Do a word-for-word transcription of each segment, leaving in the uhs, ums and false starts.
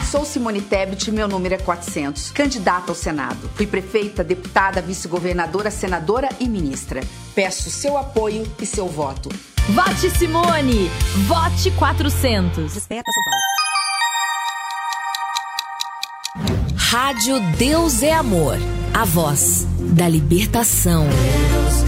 Sou Simone Tebet, meu número é quatrocentos, candidata ao Senado. Fui prefeita, deputada, vice-governadora, senadora e ministra. Peço seu apoio e seu voto. Vote Simone! Vote quatrocentos. Desperta São Paulo. Rádio Deus é Amor. A voz da libertação. Deus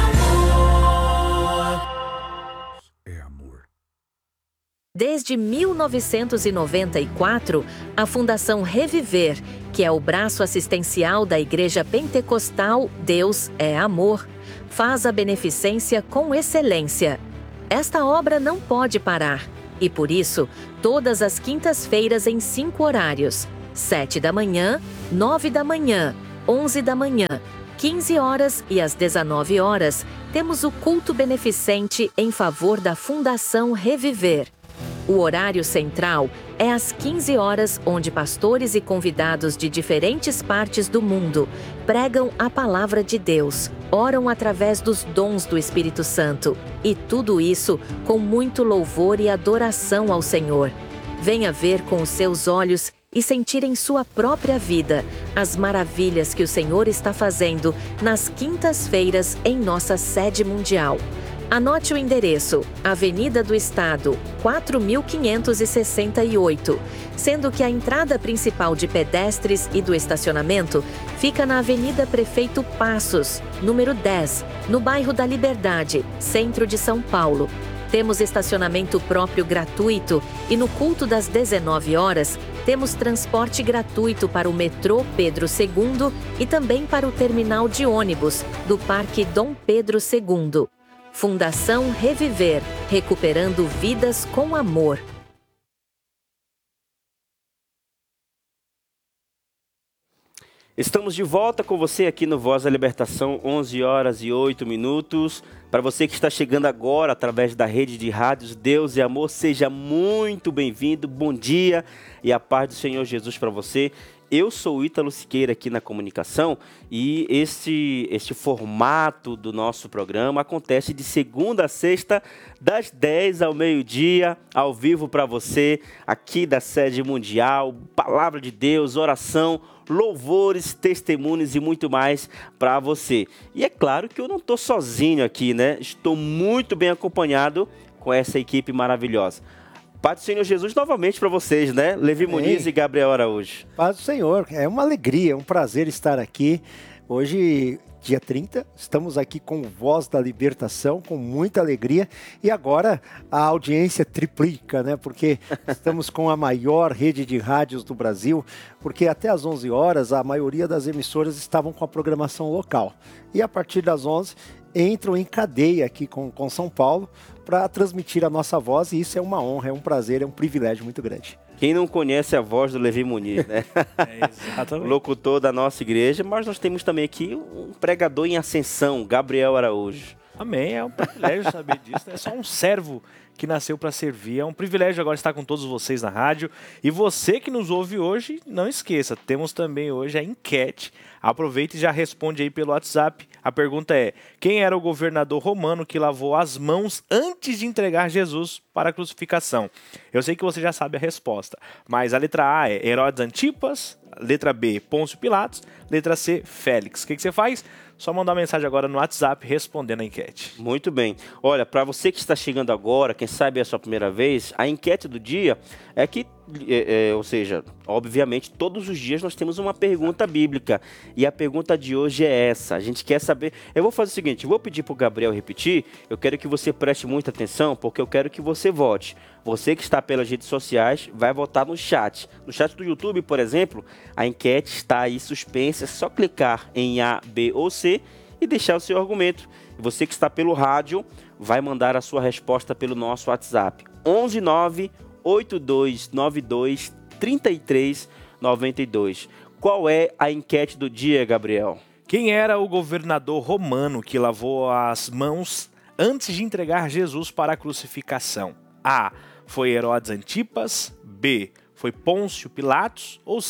é amor. É amor. Desde mil novecentos e noventa e quatro, a Fundação Reviver, que é o braço assistencial da Igreja Pentecostal Deus é Amor, faz a beneficência com excelência. Esta obra não pode parar e, por isso, todas as quintas-feiras em cinco horários, sete da manhã, nove da manhã, onze da manhã, quinze horas e às dezenove horas, temos o culto beneficente em favor da Fundação Reviver. O horário central é às quinze horas, onde pastores e convidados de diferentes partes do mundo pregam a palavra de Deus, oram através dos dons do Espírito Santo e tudo isso com muito louvor e adoração ao Senhor. Venha ver com os seus olhos e sentir em sua própria vida as maravilhas que o Senhor está fazendo nas quintas-feiras em nossa sede mundial. Anote o endereço: Avenida do Estado, quatro mil quinhentos e sessenta e oito, sendo que a entrada principal de pedestres e do estacionamento fica na Avenida Prefeito Passos, número dez, no bairro da Liberdade, centro de São Paulo. Temos estacionamento próprio gratuito e no culto das dezenove horas, temos transporte gratuito para o metrô Pedro segundo e também para o terminal de ônibus do Parque Dom Pedro segundo. Fundação Reviver, recuperando vidas com amor. Estamos de volta com você aqui no Voz da Libertação, onze horas e oito minutos. Para você que está chegando agora através da rede de rádios Deus e Amor, seja muito bem-vindo, bom dia e a paz do Senhor Jesus para você. Eu sou o Ítalo Siqueira aqui na comunicação e este, este formato do nosso programa acontece de segunda a sexta, das dez ao meio-dia, ao vivo para você, aqui da sede mundial, palavra de Deus, oração, louvores, testemunhos e muito mais para você. E é claro que eu não estou sozinho aqui, né? Estou muito bem acompanhado com essa equipe maravilhosa. Paz do Senhor Jesus novamente para vocês, né? Levi Amém. Muniz e Gabriel Araújo. Paz do Senhor, é uma alegria, é um prazer estar aqui. Hoje, dia trinta, estamos aqui com Voz da Libertação, com muita alegria. E agora a audiência triplica, né? Porque estamos com a maior rede de rádios do Brasil, porque até às onze horas a maioria das emissoras estavam com a programação local. E a partir das onze entram em cadeia aqui com, com São Paulo para transmitir a nossa voz, e isso é uma honra, é um prazer, é um privilégio muito grande. Quem não conhece a voz do Levi Muniz, né? É, exatamente. Locutor da nossa igreja, mas nós temos também aqui um pregador em ascensão, Gabriel Araújo. Amém, é um privilégio saber disso, é só um servo que nasceu para servir. É um privilégio agora estar com todos vocês na rádio. E você que nos ouve hoje, não esqueça, temos também hoje a enquete. Aproveita e já responde aí pelo WhatsApp. A pergunta é: quem era o governador romano que lavou as mãos antes de entregar Jesus para a crucificação? Eu sei que você já sabe a resposta, mas a letra A é Herodes Antipas, letra B, Pôncio Pilatos, letra C, Félix. O que, que você faz? Só mandar uma mensagem agora no WhatsApp respondendo a enquete. Muito bem. Olha, para você que está chegando agora, quem sabe é a sua primeira vez, a enquete do dia é que, é, é, ou seja, obviamente, todos os dias nós temos uma pergunta bíblica. E a pergunta de hoje é essa. A gente quer saber... Eu vou fazer o seguinte, eu vou pedir para o Gabriel repetir, eu quero que você preste muita atenção, porque eu quero que você vote. Você que está pelas redes sociais vai votar no chat. No chat do YouTube, por exemplo, a enquete está aí suspensa. É só clicar em A, B ou C e deixar o seu argumento. Você que está pelo rádio vai mandar a sua resposta pelo nosso WhatsApp. onze nove oito dois nove dois três três nove dois. Qual é a enquete do dia, Gabriel? Quem era o governador romano que lavou as mãos antes de entregar Jesus para a crucificação? A. Foi Herodes Antipas. B. Foi Pôncio Pilatos. Ou C.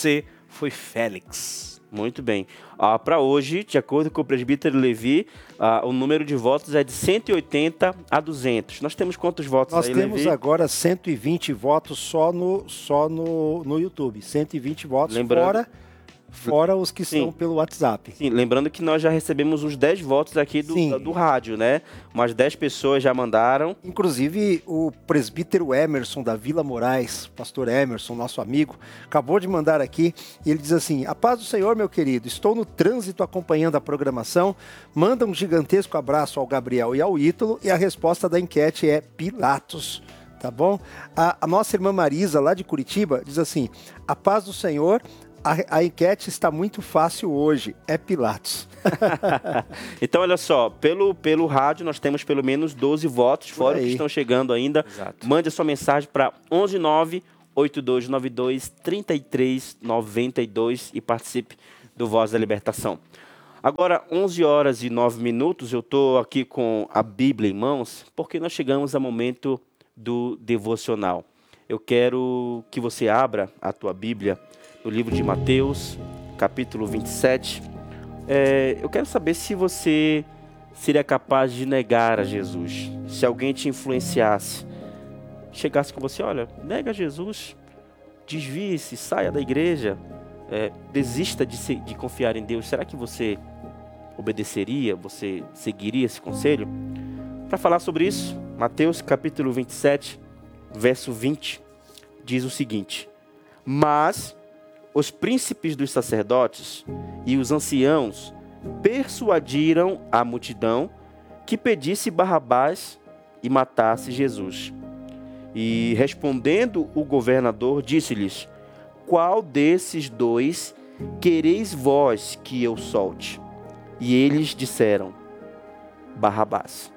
foi Félix. Muito bem. Ah, para hoje, de acordo com o presbítero Levi, ah, o número de votos é de cento e oitenta a duzentos. Nós temos quantos votos Nós aí, temos Levi? agora cento e vinte votos só no, só no, no YouTube. cento e vinte votos, Lembrando- fora, fora os que Sim. são pelo WhatsApp. Sim, lembrando que nós já recebemos uns dez votos aqui do, Sim. do, do rádio, né? Umas dez pessoas já mandaram. Inclusive, o presbítero Emerson da Vila Moraes, pastor Emerson, nosso amigo, acabou de mandar aqui, e ele diz assim: a paz do Senhor, meu querido, estou no trânsito acompanhando a programação, manda um gigantesco abraço ao Gabriel e ao Ítalo, e a resposta da enquete é Pilatos, tá bom? A, a nossa irmã Marisa, lá de Curitiba, diz assim: a paz do Senhor, a, a enquete está muito fácil hoje, é Pilatos. Então, olha só, pelo, pelo rádio nós temos pelo menos doze votos, fora os aí. que estão chegando ainda. Exato. Mande a sua mensagem para onze nove oito dois nove dois três três nove dois e participe do Voz da Libertação. Agora, onze horas e nove minutos, eu estou aqui com a Bíblia em mãos, porque nós chegamos ao momento do devocional. Eu quero que você abra a tua Bíblia no livro de Mateus, capítulo vinte e sete. É, eu quero saber se você seria capaz de negar a Jesus. Se alguém te influenciasse, chegasse com você: olha, nega Jesus, desvie-se, saia da igreja, é, desista de, se, de confiar em Deus. Será que você obedeceria, você seguiria esse conselho? Para falar sobre isso, Mateus capítulo vinte e sete, verso vinte, diz o seguinte: mas os príncipes dos sacerdotes e os anciãos persuadiram a multidão que pedisse Barrabás e matasse Jesus. E respondendo o governador, disse-lhes: qual desses dois quereis vós que eu solte? E eles disseram: Barrabás.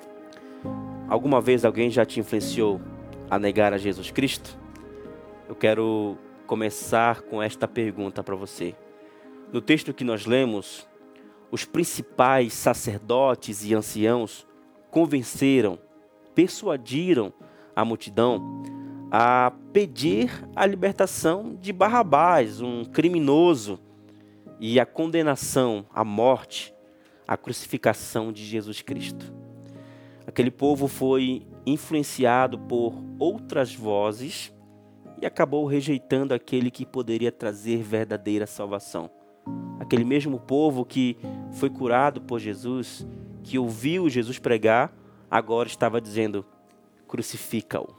Alguma vez alguém já te influenciou a negar a Jesus Cristo? Eu quero começar com esta pergunta para você. No texto que nós lemos, os principais sacerdotes e anciãos convenceram, persuadiram a multidão a pedir a libertação de Barrabás, um criminoso, e a condenação à morte, a crucificação de Jesus Cristo. Aquele povo foi influenciado por outras vozes e acabou rejeitando aquele que poderia trazer verdadeira salvação. Aquele mesmo povo que foi curado por Jesus, que ouviu Jesus pregar, agora estava dizendo: crucifica-o.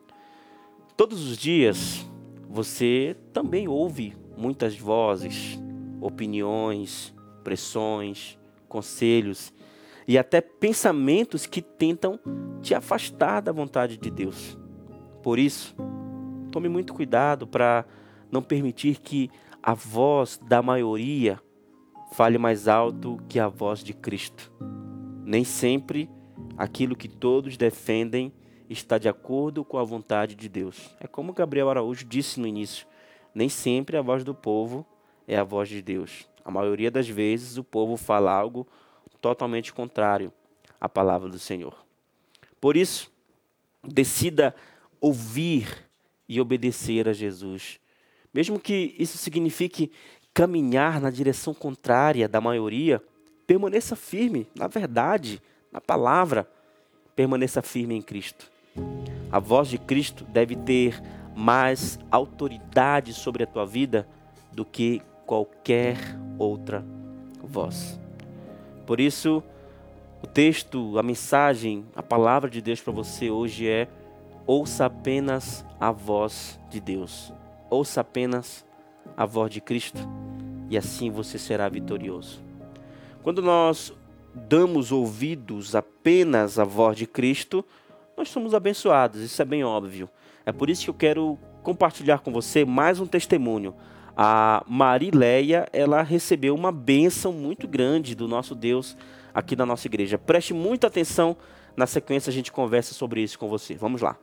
Todos os dias você também ouve muitas vozes, opiniões, pressões, conselhos e até pensamentos que tentam te afastar da vontade de Deus. Por isso, tome muito cuidado para não permitir que a voz da maioria fale mais alto que a voz de Cristo. Nem sempre aquilo que todos defendem está de acordo com a vontade de Deus. É como Gabriel Araújo disse no início: nem sempre a voz do povo é a voz de Deus. A maioria das vezes o povo fala algo totalmente contrário à palavra do Senhor. Por isso, decida ouvir e obedecer a Jesus. Mesmo que isso signifique caminhar na direção contrária da maioria, permaneça firme na verdade, na palavra. Permaneça firme em Cristo. A voz de Cristo deve ter mais autoridade sobre a tua vida do que qualquer outra voz. Por isso, o texto, a mensagem, a palavra de Deus para você hoje é: ouça apenas a voz de Deus. Ouça apenas a voz de Cristo e assim você será vitorioso. Quando nós damos ouvidos apenas à voz de Cristo, nós somos abençoados, isso é bem óbvio. É por isso que eu quero compartilhar com você mais um testemunho. A Marileia, ela recebeu uma bênção muito grande do nosso Deus aqui na nossa igreja. Preste muita atenção, na sequência a gente conversa sobre isso com você. Vamos lá.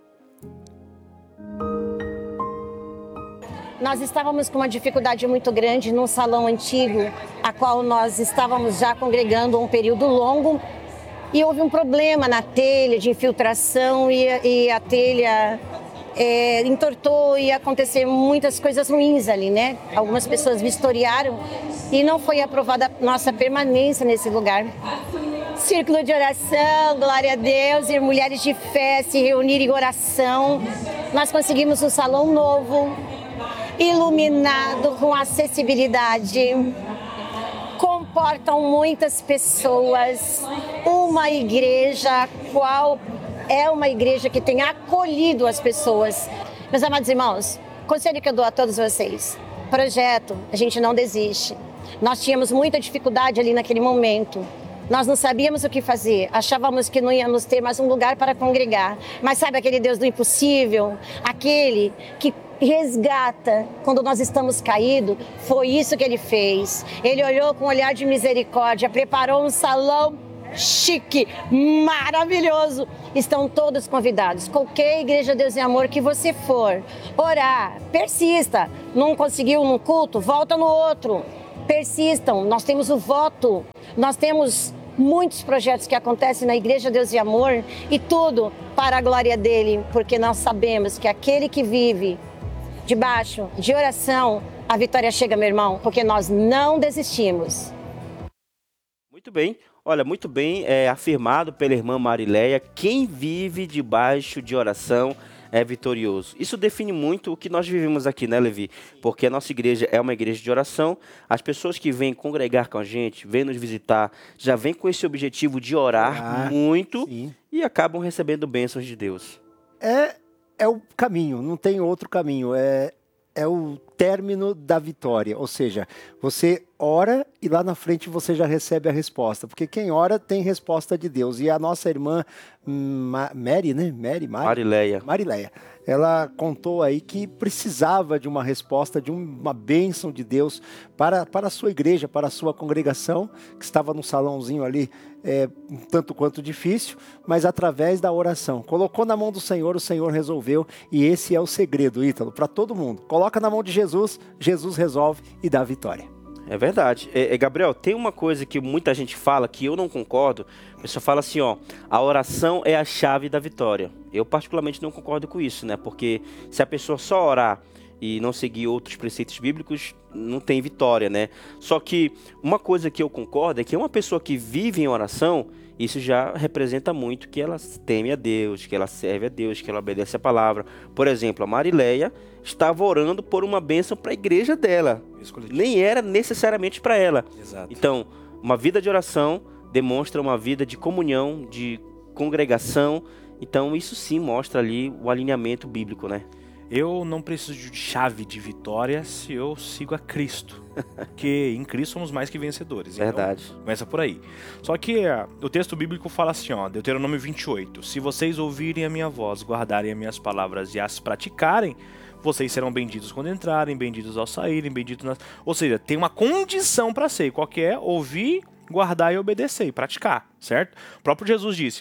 Nós estávamos com uma dificuldade muito grande num salão antigo, a qual nós estávamos já congregando um período longo, e houve um problema na telha de infiltração e, e a telha é, entortou e acontecer muitas coisas ruins ali, né? Algumas pessoas vistoriaram e não foi aprovada a nossa permanência nesse lugar. Círculo de oração, glória a Deus, e mulheres de fé se reunirem em oração. Nós conseguimos um salão novo, iluminado, com acessibilidade. Comportam muitas pessoas. Uma igreja, qual é uma igreja que tem acolhido as pessoas. Meus amados irmãos, conselho que eu dou a todos vocês. Projeto, a gente não desiste. Nós tínhamos muita dificuldade ali naquele momento. Nós não sabíamos o que fazer, achávamos que não íamos ter mais um lugar para congregar. Mas sabe aquele Deus do impossível? Aquele que resgata quando nós estamos caídos? Foi isso que Ele fez. Ele olhou com um olhar de misericórdia, preparou um salão chique, maravilhoso. Estão todos convidados. Qualquer igreja Deus e Amor que você for orar, persista. Não conseguiu num culto? Volta no outro. Persistam, nós temos o voto, nós temos muitos projetos que acontecem na Igreja Deus e Amor e tudo para a glória dele, porque nós sabemos que aquele que vive debaixo de oração, a vitória chega, meu irmão, porque nós não desistimos. Muito bem, olha, muito bem é, afirmado pela irmã Marileia, quem vive debaixo de oração é vitorioso. Isso define muito o que nós vivemos aqui, né, Levi? Porque a nossa igreja é uma igreja de oração. As pessoas que vêm congregar com a gente, vêm nos visitar, já vêm com esse objetivo de orar ah, muito sim. E acabam recebendo bênçãos de Deus. É, é o caminho, não tem outro caminho. É, é o término da vitória. Ou seja, você ora e lá na frente você já recebe a resposta. Porque quem ora tem resposta de Deus. E a nossa irmã Ma- Mary, né? Mary, Mary? Marileia. Marileia. Ela contou aí que precisava de uma resposta, de uma bênção de Deus para, para a sua igreja, para a sua congregação, que estava num salãozinho ali, é, um tanto quanto difícil, mas através da oração. Colocou na mão do Senhor, o Senhor resolveu, e esse é o segredo, Ítalo, para todo mundo. Coloca na mão de Jesus, Jesus resolve e dá vitória. É verdade. É, é, Gabriel, tem uma coisa que muita gente fala que eu não concordo. A pessoa fala assim, ó, a oração é a chave da vitória. Eu particularmente não concordo com isso, né? Porque se a pessoa só orar e não seguir outros preceitos bíblicos, não tem vitória, né? Só que uma coisa que eu concordo é que uma pessoa que vive em oração, isso já representa muito que ela teme a Deus, que ela serve a Deus, que ela obedece a palavra. Por exemplo, a Marileia estava orando por uma bênção para a igreja dela. Nem era necessariamente para ela. Exato. Então, uma vida de oração demonstra uma vida de comunhão, de congregação. Então, isso sim mostra ali o alinhamento bíblico, né? Eu não preciso de chave de vitória se eu sigo a Cristo. Porque em Cristo somos mais que vencedores. Verdade. Então, começa por aí. Só que uh, o texto bíblico fala assim, ó, Deuteronômio vinte e oito. Se vocês ouvirem a minha voz, guardarem as minhas palavras e as praticarem, vocês serão benditos quando entrarem, benditos ao saírem, benditos nas... Ou seja, tem uma condição para ser. Qual que é? Ouvir, guardar e obedecer, e praticar, certo? O próprio Jesus disse,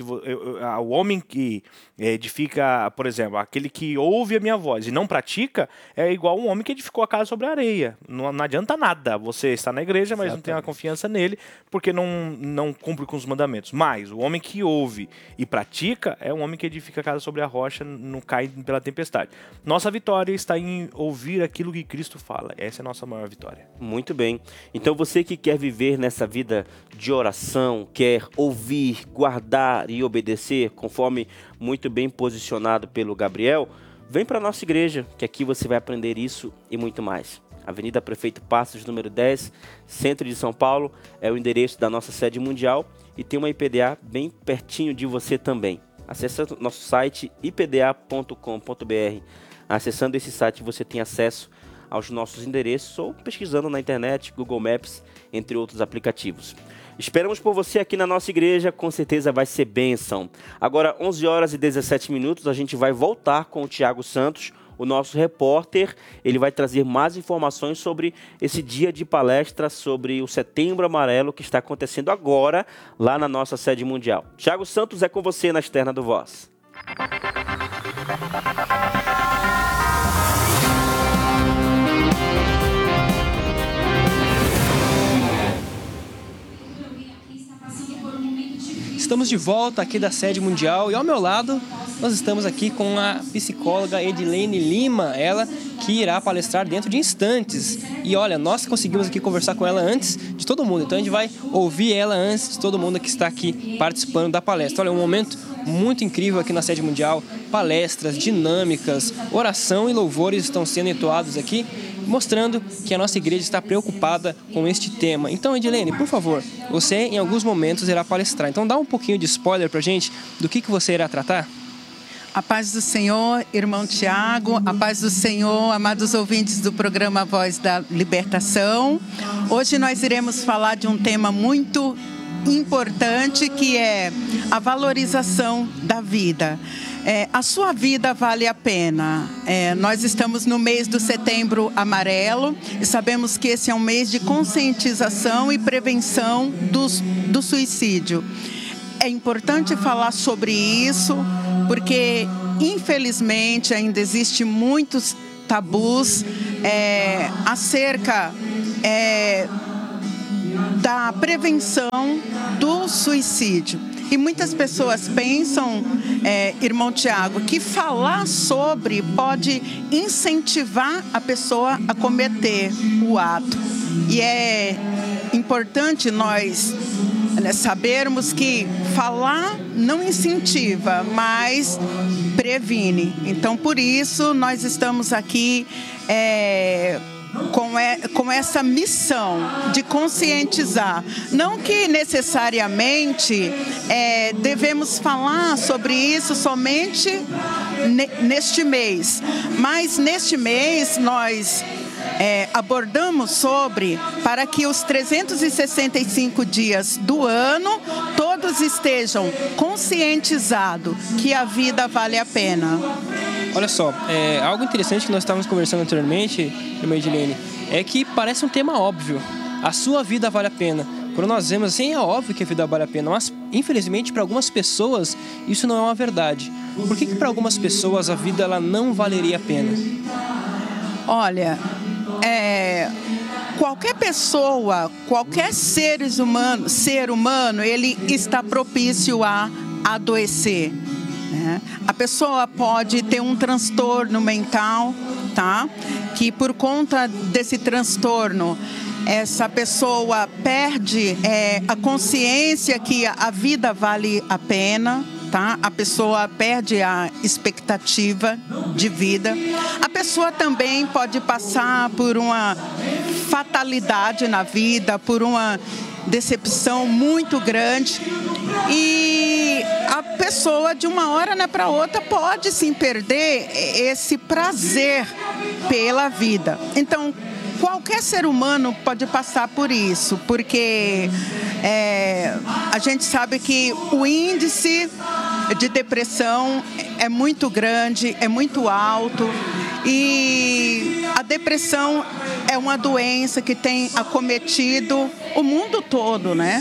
o homem que edifica, por exemplo, aquele que ouve a minha voz e não pratica, é igual um homem que edificou a casa sobre a areia. Não, não adianta nada você estar na igreja, mas Exatamente. Não tem a confiança nele, porque não, não cumpre com os mandamentos. Mas o homem que ouve e pratica é um homem que edifica a casa sobre a rocha, não cai pela tempestade. Nossa vitória está em ouvir aquilo que Cristo fala. Essa é a nossa maior vitória. Muito bem. Então você que quer viver nessa vida de oração, quer ouvir, guardar e obedecer, conforme muito bem posicionado pelo Gabriel, vem para a nossa igreja, que aqui você vai aprender isso e muito mais. Avenida Prefeito Passos, número dez, centro de São Paulo, é o endereço da nossa sede mundial e tem uma I P D A bem pertinho de você também. Acesse nosso site i p d a ponto com ponto b r. Acessando esse site você tem acesso aos nossos endereços ou pesquisando na internet, Google Maps, entre outros aplicativos. Esperamos por você aqui na nossa igreja, com certeza vai ser bênção. Agora, onze horas e dezessete minutos, a gente vai voltar com o Thiago Santos, o nosso repórter. Ele vai trazer mais informações sobre esse dia de palestra sobre o Setembro Amarelo que está acontecendo agora lá na nossa sede mundial. Thiago Santos é com você na Externa do Voz. Estamos de volta aqui da sede mundial e ao meu lado nós estamos aqui com a psicóloga Edilene Lima, ela que irá palestrar dentro de instantes. E olha, nós conseguimos aqui conversar com ela antes de todo mundo, então a gente vai ouvir ela antes de todo mundo que está aqui participando da palestra. Olha, é um momento muito incrível aqui na sede mundial, palestras, dinâmicas, oração e louvores estão sendo entoados aqui, mostrando que a nossa igreja está preocupada com este tema. Então, Edilene, por favor, você em alguns momentos irá palestrar. Então, dá um pouquinho de spoiler pra gente do que, que você irá tratar. A paz do Senhor, irmão Tiago, a paz do Senhor, amados ouvintes do programa Voz da Libertação. Hoje nós iremos falar de um tema muito importante, que é a valorização da vida. É, a sua vida vale a pena. É, nós estamos no mês do Setembro Amarelo e sabemos que esse é um mês de conscientização e prevenção do, do suicídio. É importante falar sobre isso porque, infelizmente, ainda existem muitos tabus é, acerca é, da prevenção do suicídio. E muitas pessoas pensam, é, irmão Tiago, que falar sobre pode incentivar a pessoa a cometer o ato. E é importante nós, né, sabermos que falar não incentiva, mas previne. Então, por isso, nós estamos aqui é, Com, é, com essa missão de conscientizar. Não que necessariamente é, devemos falar sobre isso somente ne, neste mês, mas neste mês nós é, abordamos sobre para que os trezentos e sessenta e cinco dias do ano todos estejam conscientizados que a vida vale a pena. Olha só, é, algo interessante que nós estávamos conversando anteriormente, irmã Edilene, é que parece um tema óbvio. A sua vida vale a pena. Quando nós vemos assim, é óbvio que a vida vale a pena, mas infelizmente para algumas pessoas isso não é uma verdade. Por que que para algumas pessoas a vida ela não valeria a pena? Olha, é, qualquer pessoa, qualquer ser humano, ser humano, ele está propício a adoecer. A pessoa pode ter um transtorno mental, tá? Que por conta desse transtorno, essa pessoa perde é, a consciência que a vida vale a pena, tá? A pessoa perde a expectativa de vida. A pessoa também pode passar por uma fatalidade na vida, por uma decepção muito grande. E a pessoa, de uma hora né, para outra, pode sim perder esse prazer pela vida. Então, qualquer ser humano pode passar por isso, porque é, a gente sabe que o índice de depressão é muito grande, é muito alto, e a depressão é uma doença que tem acometido o mundo todo, né?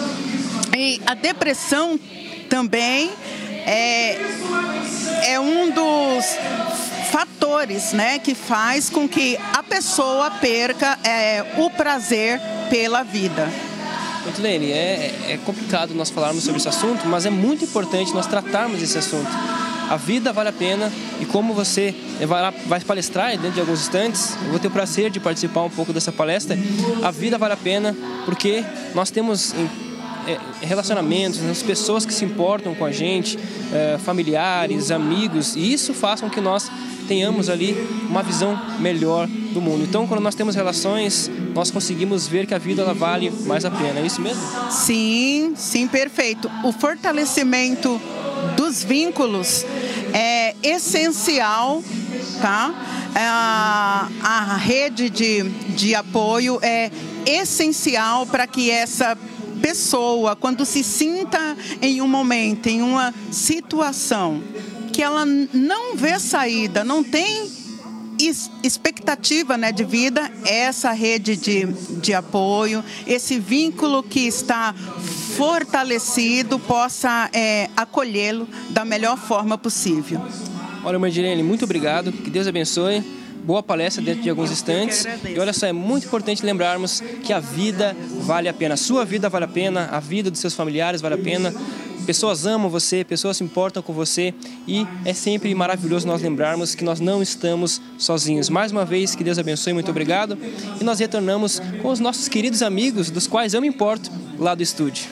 E a depressão também é, é um dos fatores, né, que faz com que a pessoa perca é, o prazer pela vida. Edilene, é, é complicado nós falarmos sobre esse assunto, mas é muito importante nós tratarmos esse assunto. A vida vale a pena e como você vai, vai palestrar dentro de alguns instantes, eu vou ter o prazer de participar um pouco dessa palestra. A vida vale a pena porque nós temos relacionamentos, as pessoas que se importam com a gente, familiares, amigos, e isso faz com que nós tenhamos ali uma visão melhor do mundo. Então, quando nós temos relações, nós conseguimos ver que a vida ela vale mais a pena. É isso mesmo? Sim, sim, perfeito. O fortalecimento dos vínculos é essencial, tá? A, a rede de, de apoio é essencial para que essa pessoa, quando se sinta em um momento, em uma situação que ela não vê saída, não tem expectativa, né, de vida, essa rede de, de apoio, esse vínculo que está fortalecido, possa é, acolhê-lo da melhor forma possível. Olha, irmã Edilene, muito obrigado, que Deus abençoe. Boa palestra dentro de alguns instantes. E olha só, é muito importante lembrarmos que a vida vale a pena. A sua vida vale a pena, a vida dos seus familiares vale a pena. Pessoas amam você, pessoas se importam com você e é sempre maravilhoso nós lembrarmos que nós não estamos sozinhos. Mais uma vez, que Deus abençoe, muito obrigado. E nós retornamos com os nossos queridos amigos, dos quais eu me importo, lá do estúdio.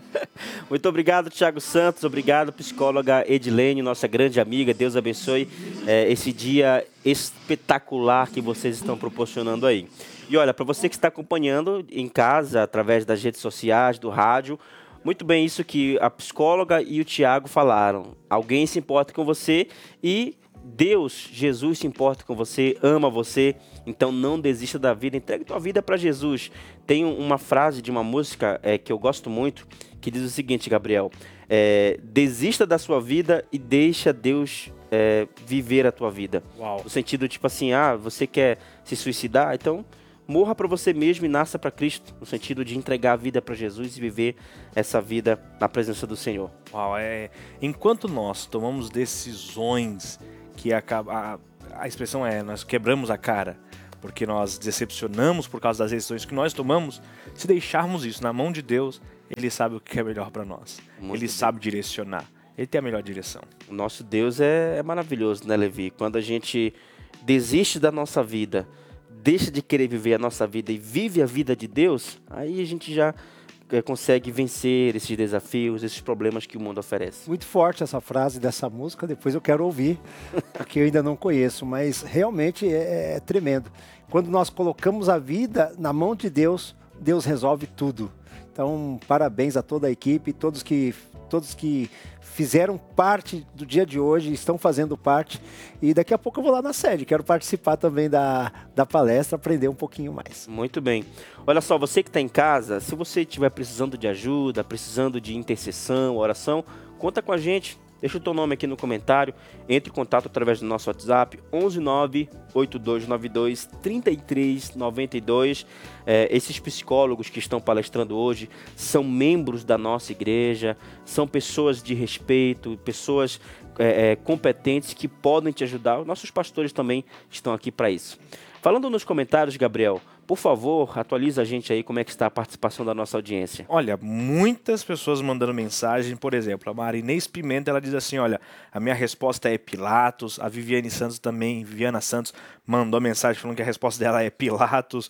Muito obrigado, Thiago Santos. Obrigado, psicóloga Edilene, nossa grande amiga. Deus abençoe é, esse dia espetacular que vocês estão proporcionando aí. E olha, para você que está acompanhando em casa, através das redes sociais, do rádio, muito bem isso que a psicóloga e o Thiago falaram. Alguém se importa com você e Deus, Jesus se importa com você, ama você. Então não desista da vida, entregue tua vida para Jesus. Tem uma frase de uma música é, que eu gosto muito, que diz o seguinte, Gabriel. É, desista da sua vida e deixa Deus é, viver a tua vida. Uau. No sentido tipo assim, ah, você quer se suicidar? Então morra para você mesmo e nasça para Cristo. No sentido de entregar a vida para Jesus e viver essa vida na presença do Senhor. Uau, é, enquanto nós tomamos decisões que acaba, a, a expressão é, nós quebramos a cara, porque nós decepcionamos por causa das decisões que nós tomamos, se deixarmos isso na mão de Deus, Ele sabe o que é melhor para nós. Muito Ele bem. Sabe direcionar. Ele tem a melhor direção. O nosso Deus é, é maravilhoso, né, Levi? Quando a gente desiste da nossa vida, deixa de querer viver a nossa vida e vive a vida de Deus, aí a gente já é, consegue vencer esses desafios, esses problemas que o mundo oferece. Muito forte essa frase dessa música, depois eu quero ouvir, porque eu ainda não conheço, mas realmente é, é tremendo. Quando nós colocamos a vida na mão de Deus, Deus resolve tudo. Então, parabéns a toda a equipe, todos que, todos que fizeram parte do dia de hoje, estão fazendo parte. E daqui a pouco eu vou lá na sede, quero participar também da, da palestra, aprender um pouquinho mais. Muito bem. Olha só, você que está em casa, se você estiver precisando de ajuda, precisando de intercessão, oração, conta com a gente. Deixa o teu nome aqui no comentário, entre em contato através do nosso WhatsApp, onze nove oito dois nove dois três três nove dois. É, esses psicólogos que estão palestrando hoje são membros da nossa igreja, são pessoas de respeito, pessoas é, é, competentes que podem te ajudar. Os nossos pastores também estão aqui para isso. Falando nos comentários, Gabriel, por favor, atualiza a gente aí como é que está a participação da nossa audiência. Olha, muitas pessoas mandando mensagem, por exemplo, a Marinês Pimenta, ela diz assim, olha, a minha resposta é Pilatos, a Viviane Santos também, Viviana Santos, mandou mensagem falando que a resposta dela é Pilatos,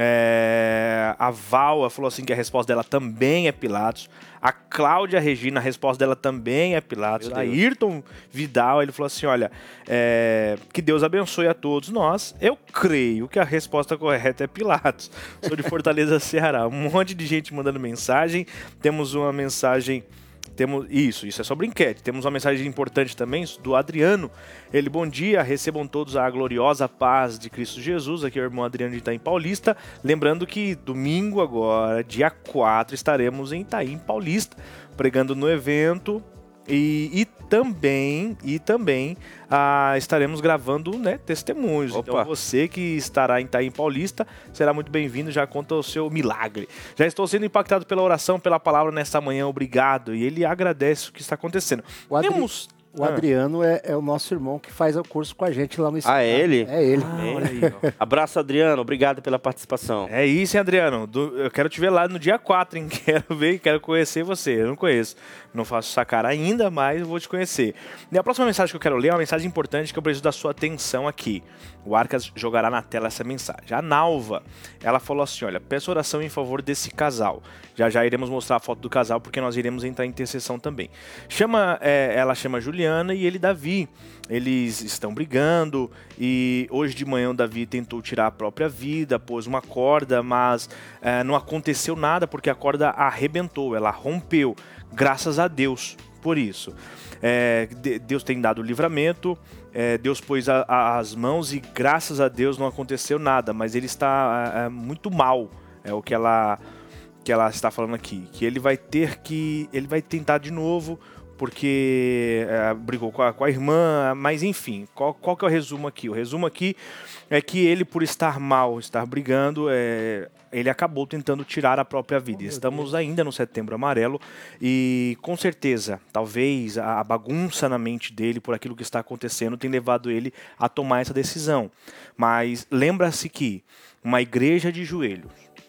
é... a Val falou assim que a resposta dela também é Pilatos, a Cláudia Regina, a resposta dela também é Pilatos, a Ayrton Vidal, ele falou assim, olha, é... que Deus abençoe a todos nós, eu creio que a resposta correta é Pilatos. Sou de Fortaleza, Ceará. Um monte de gente mandando mensagem. Temos uma mensagem... Temos, isso, isso é sobre enquete. Temos uma mensagem importante também do Adriano. Ele, bom dia, recebam todos a gloriosa paz de Cristo Jesus. Aqui é o irmão Adriano de Itaim Paulista. Lembrando que domingo agora, dia quatro, estaremos em Itaim Paulista, pregando no evento. E, e também, e também ah, estaremos gravando, né, testemunhos. Opa. Então você que estará em Itaim Paulista será muito bem-vindo, já conta o seu milagre. Já estou sendo impactado pela oração, pela palavra nesta manhã, obrigado. E ele agradece o que está acontecendo. O Adri... Temos... O Adriano é, é o nosso irmão que faz o curso com a gente lá no Estado. Ah, é ele? É ele. Ah, olha aí, ó. Abraço, Adriano. Obrigado pela participação. É isso, hein, Adriano. Do, eu quero te ver lá no dia quatro, hein? Quero ver, quero conhecer você. Eu não conheço. Não faço essa cara ainda, mas eu vou te conhecer. E a próxima mensagem que eu quero ler é uma mensagem importante que eu preciso da sua atenção aqui. O Arcas jogará na tela essa mensagem. A Nalva, ela falou assim, olha, peço oração em favor desse casal. Já já iremos mostrar a foto do casal, porque nós iremos entrar em intercessão também. Chama, é, ela chama Juliana e ele Davi. Eles estão brigando e hoje de manhã o Davi tentou tirar a própria vida, pôs uma corda, mas é, não aconteceu nada porque a corda arrebentou, ela rompeu. Graças a Deus por isso. É, Deus tem dado o livramento, é, Deus pôs a, a, as mãos e graças a Deus não aconteceu nada, mas ele está é, muito mal, é o que ela, que ela está falando aqui, que ele vai ter que, ele vai tentar de novo, porque é, brigou com a, com a irmã, mas enfim, qual, qual que é o resumo aqui? O resumo aqui é que ele, por estar mal, estar brigando, é, ele acabou tentando tirar a própria vida. Oh, Estamos ainda no Setembro Amarelo e, com certeza, talvez a bagunça na mente dele por aquilo que está acontecendo tem levado ele a tomar essa decisão. Mas lembra-se que uma igreja de joelhos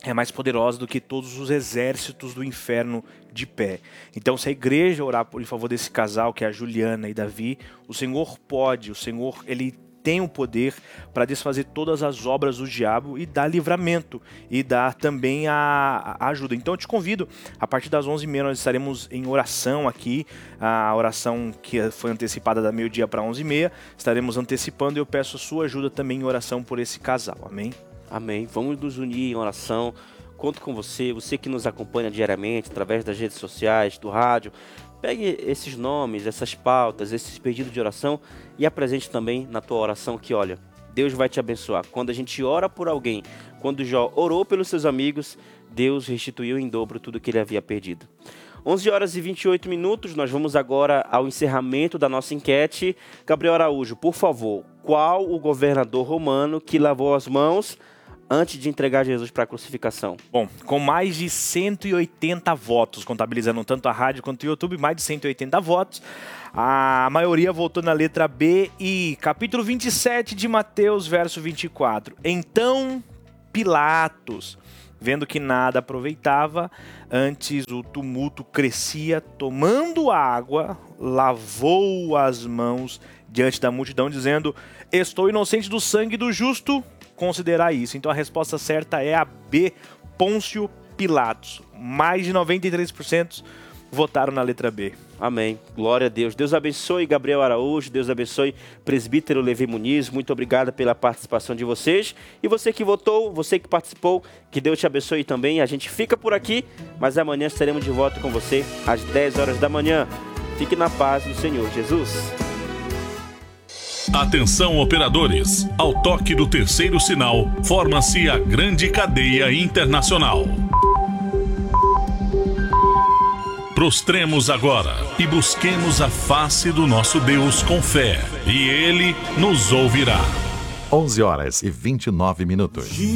é mais poderosa do que todos os exércitos do inferno de pé. Então, se a igreja orar por em favor desse casal, que é a Juliana e Davi, o Senhor pode, o Senhor, ele tem o poder para desfazer todas as obras do diabo e dar livramento e dar também a, a ajuda. Então eu te convido, a partir das onze e meia nós estaremos em oração aqui, a oração que foi antecipada da meio-dia para onze e meia, estaremos antecipando e eu peço a sua ajuda também em oração por esse casal, amém? Amém, vamos nos unir em oração, conto com você, você que nos acompanha diariamente através das redes sociais, do rádio. Pegue esses nomes, essas pautas, esses pedidos de oração e apresente também na tua oração que, olha, Deus vai te abençoar. Quando a gente ora por alguém, quando Jó orou pelos seus amigos, Deus restituiu em dobro tudo que ele havia perdido. onze horas e vinte e oito minutos, nós vamos agora ao encerramento da nossa enquete. Gabriel Araújo, por favor, qual o governador romano que lavou as mãos antes de entregar Jesus para a crucificação? Bom, com mais de cento e oitenta votos, contabilizando tanto a rádio quanto o YouTube, mais de cento e oitenta votos, a maioria votou na letra B e capítulo vinte e sete de Mateus, verso vinte e quatro. Então Pilatos, vendo que nada aproveitava, antes o tumulto crescia, tomando água, lavou as mãos diante da multidão, dizendo: estou inocente do sangue do justo, considerar isso. Então a resposta certa é a B, Pôncio Pilatos. Mais de noventa e três por cento votaram na letra B. Amém. Glória a Deus. Deus abençoe Gabriel Araújo, Deus abençoe presbítero Levi Muniz. Muito obrigado pela participação de vocês. E você que votou, você que participou, que Deus te abençoe também. A gente fica por aqui, mas amanhã estaremos de volta com você às dez horas da manhã. Fique na paz do Senhor Jesus. Atenção, operadores! Ao toque do terceiro sinal, forma-se a grande cadeia internacional. Prostremos agora e busquemos a face do nosso Deus com fé, e Ele nos ouvirá. onze horas e vinte e nove minutos.